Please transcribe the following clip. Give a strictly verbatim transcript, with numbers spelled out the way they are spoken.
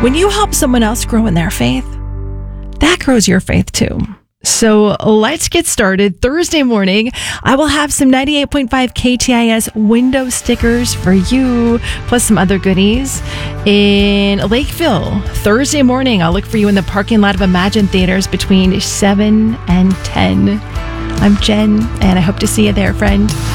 When you help someone else grow in their faith, that grows your faith too. So let's get started. Thursday morning, I will have some ninety-eight point five K T I S window stickers for you, plus some other goodies. In Lakeville, Thursday morning, I'll look for you in the parking lot of Imagine Theaters between seven and ten. I'm Jen, and I hope to see you there, friend.